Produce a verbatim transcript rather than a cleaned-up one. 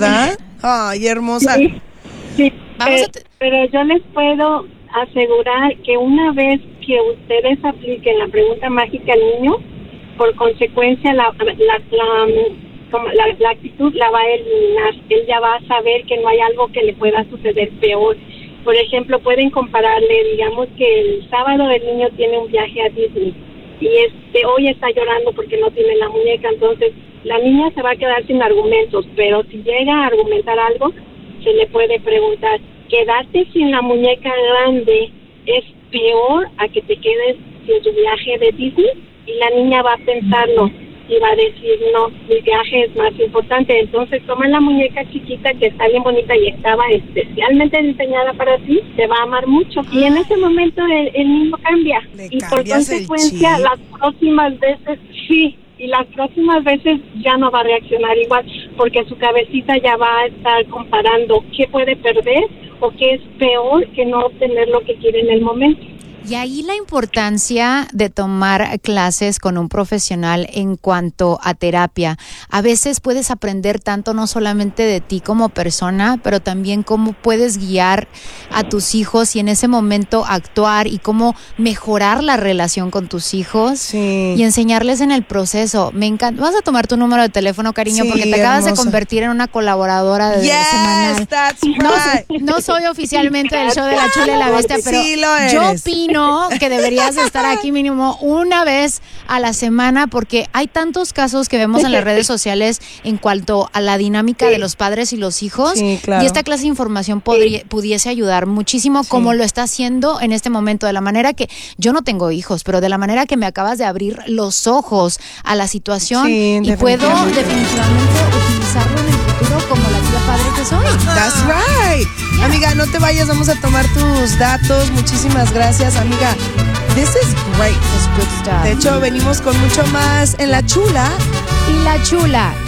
¿verdad? Ay, hermosa. Sí, sí. Vamos pero, a te- pero yo les puedo asegurar que una vez que ustedes apliquen la pregunta mágica al niño, por consecuencia la la, la, como la, la actitud la va a eliminar. Él ya va a saber que no hay algo que le pueda suceder peor. Por ejemplo, pueden compararle, digamos que el sábado el niño tiene un viaje a Disney y este hoy está llorando porque no tiene la muñeca, entonces la niña se va a quedar sin argumentos, pero si llega a argumentar algo, se le puede preguntar, quedarte sin la muñeca grande es peor a que te quedes sin tu viaje de Disney, y la niña va a pensarlo y va a decir, no, mi viaje es más importante. Entonces toma la muñeca chiquita que está bien bonita y estaba especialmente diseñada para ti, te va a amar mucho, y en ese momento el, el niño cambia. Le Y por cambias el consecuencia chip. las próximas veces sí, y las próximas veces ya no va a reaccionar igual, porque su cabecita ya va a estar comparando qué puede perder o qué es peor que no obtener lo que quiere en el momento. Y ahí la importancia de tomar clases con un profesional en cuanto a terapia. A veces puedes aprender tanto no solamente de ti como persona, pero también cómo puedes guiar a tus hijos y en ese momento actuar y cómo mejorar la relación con tus hijos Sí. y enseñarles en el proceso. Me encanta. Vas a tomar tu número de teléfono, cariño, Sí, porque te acabas de hermosa. convertir en una colaboradora de Yes, semanal. that's No, right. no soy oficialmente del show de La Chula y la Bestia, pero Sí lo eres. yo opino que deberías estar aquí mínimo una vez a la semana, porque hay tantos casos que vemos en las redes sociales en cuanto a la dinámica de los padres y los hijos, Sí, claro. y esta clase de información podría, pudiese ayudar muchísimo, como lo está haciendo en este momento, de la manera que yo no tengo hijos, pero de la manera que me acabas de abrir los ojos a la situación, Sí, y puedo definitivamente. definitivamente utilizarlo en el futuro como la tía padre que soy. That's right. Yeah. Amiga, no te vayas, vamos a tomar tus datos. Muchísimas gracias, amiga. This is great. It's good stuff. De hecho, venimos con mucho más en La Chula. Y La Chula